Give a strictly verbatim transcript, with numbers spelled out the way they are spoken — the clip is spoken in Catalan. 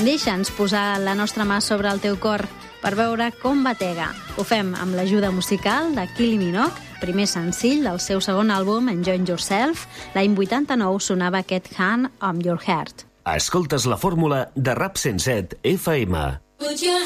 Deixa'ns posar la nostra mà sobre el teu cor per veure com batega. Ho fem amb l'ajuda musical de Kylie Minogue, primer senzill del seu segon àlbum, Enjoy Yourself. L'any vuitanta-nou sonava aquest Hand on Your Heart. Escoltes la fórmula de Rap cent set F M.